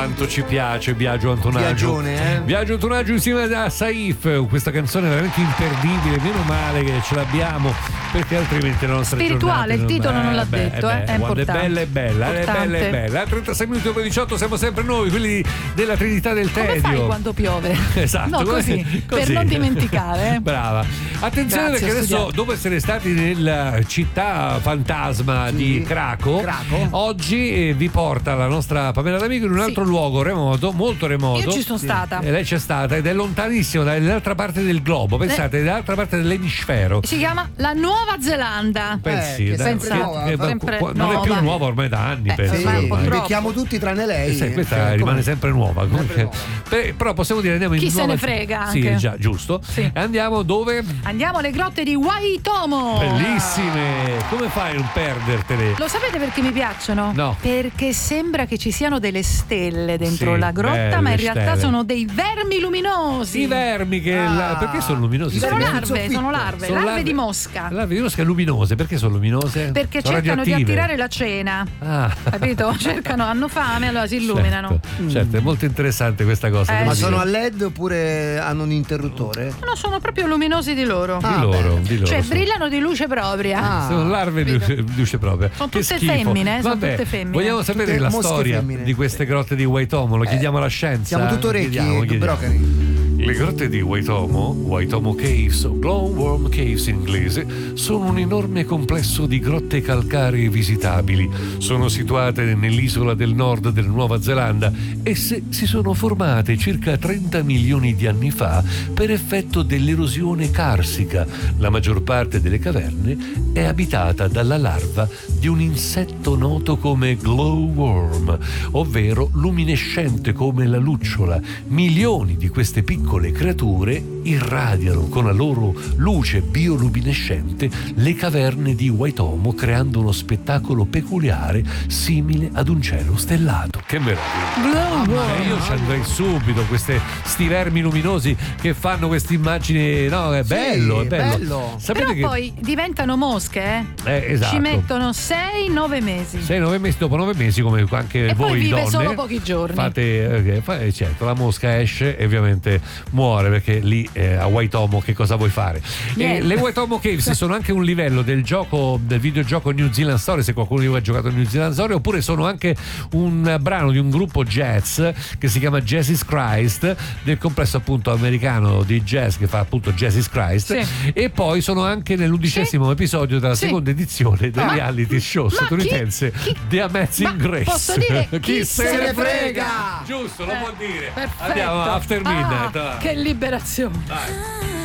quanto ci piace Biagio Antonaccio. Biagio Antonaccio insieme a Saif, questa canzone è veramente imperdibile, meno male che ce l'abbiamo, perché altrimenti la nostra spirituale, il titolo non l'ha detto, è È importante. bella. A 36 minuti dopo 18 siamo sempre noi, quelli della Trinità del Tedio. Come fai quando piove? Esatto, no, così, per non dimenticare. Brava. Attenzione, perché adesso, dopo essere stati nella città fantasma di Craco, oggi vi porta la nostra Pamela D'Amico in un altro luogo remoto, molto remoto. Io ci sono stata. E lei c'è stata ed è lontanissimo, dall'altra parte del globo, pensate, dall'altra parte dell'emisfero. Si chiama la Nuova Zelanda. Non è più nuova ormai da anni, penso. Invecchiamo tutti tranne lei. Questa rimane sempre nuova. Però possiamo dire andiamo in Chi nuova... se ne frega anche. Sì, già, giusto. Sì. E andiamo dove? Andiamo alle grotte di Waitomo. Bellissime. Come fai a non perdertele? Lo sapete perché mi piacciono? No. Perché sembra che ci siano delle stelle dentro la grotta, ma in realtà sono dei vermi luminosi. I vermi perché sono luminosi? Sono larve di mosca. Larve di mosca luminose, perché sono luminose? Perché cercano di attirare la cena. Capito? Hanno fame, allora si illuminano. Certo, è molto interessante questa cosa. Ma sono a LED oppure hanno un interruttore? No, sono proprio luminosi di loro. Di loro. Cioè brillano di luce propria. Sono larve di luce propria. Sono tutte femmine, Vogliamo sapere la storia di queste grotte di Waitomo? Lo chiediamo alla scienza. Siamo tutto orecchi, Brocari. Le grotte di Waitomo Caves o Glowworm Caves in inglese, sono un enorme complesso di grotte calcaree visitabili. Sono situate nell'isola del nord della Nuova Zelanda. Esse si sono formate circa 30 milioni di anni fa per effetto dell'erosione carsica. La maggior parte delle caverne è abitata dalla larva di un insetto noto come glowworm, ovvero luminescente come la lucciola. Milioni di queste piccole creature irradiano con la loro luce bioluminescente le caverne di Waitomo, creando uno spettacolo peculiare simile ad un cielo stellato. Che meraviglia! Io ci andrei subito, sti vermi luminosi che fanno queste immagini. No, è bello, è bello. Sapete però poi diventano mosche, esatto. Ci mettono 6-9 mesi. 6-9 mesi, dopo 9 mesi, come anche e voi poi vive donne, solo pochi giorni. Certo, la mosca esce e ovviamente muore, perché lì a Waitomo che cosa vuoi fare? Le Waitomo Caves sono anche un livello del videogioco New Zealand Story, se qualcuno di voi ha giocato a New Zealand Story, oppure sono anche un brano di un gruppo jazz che si chiama Jazz is Christ, del complesso appunto americano di jazz che fa appunto Jazz is Christ, e poi sono anche nell'11° episodio della seconda edizione del reality show statunitense The Amazing Grace. Posso dire chi se ne frega? Giusto, lo può dire. Perfetto. Andiamo After Midnight. Che liberazione. Dai.